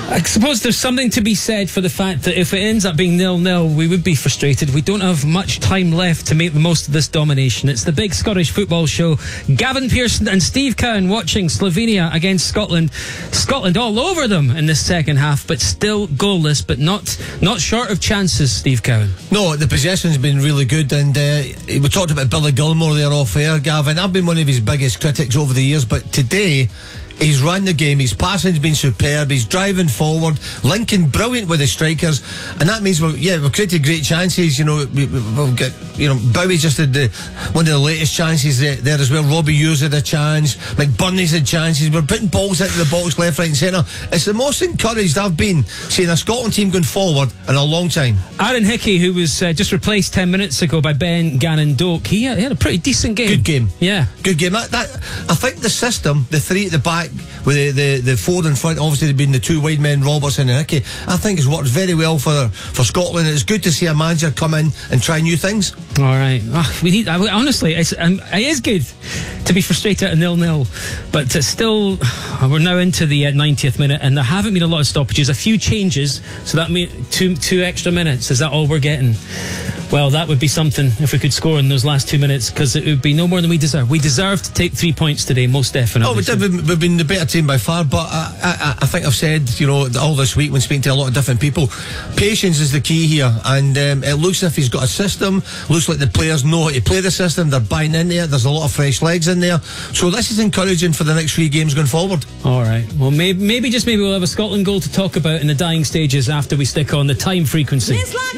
I suppose there's something to be said for the fact that if it ends up being 0-0, we would be frustrated. We don't have much time left to make the most of this domination. It's the Big Scottish Football Show. Gavin Pearson and Steve Cowan watching Slovenia against Scotland. Scotland all over them in the second half, but still goalless, but not short of chances, Steve Cowan. No, the possession's been really good, and we talked about Billy Gilmore there off air, Gavin. I've been one of his biggest critics over the years, but today he's run the game, his passing's been superb, he's driving forward, linking brilliant with the strikers, and that means we've created great chances. We'll get, Bowie just had one of the latest chances there as well. Robbie Hughes had a chance, McBurney's had chances. We're putting balls into the box left, right and centre. It's the most encouraged I've been seeing a Scotland team going forward in a long time. Aaron Hickey, who was just replaced 10 minutes ago by Ben Gannon-Doak, he had a pretty decent game. Good game. Yeah. Good game. I think the system, the three at the back, with the four in front, obviously they've been the two wide men, Robertson and Hickey, I think has worked very well for Scotland. It's good to see a manager come in and try new things. All right. Honestly, it is good to be frustrated at 0-0, but still, we're now into the 90th minute, and there haven't been a lot of stoppages. A few changes, so that means two extra minutes. Is that all we're getting? Well, that would be something if we could score in those last 2 minutes, because it would be no more than we deserve. We deserve to take 3 points today, most definitely. Oh, we've been the better team by far, but I think I've said, all this week when speaking to a lot of different people, patience is the key here, and it looks as if he's got a system. Looks like the players know how to play the system. They're buying in there. There's a lot of fresh legs in there, so this is encouraging for the next 3 games going forward. All right. Well, maybe we'll have a Scotland goal to talk about in the dying stages after we stick on the time frequency.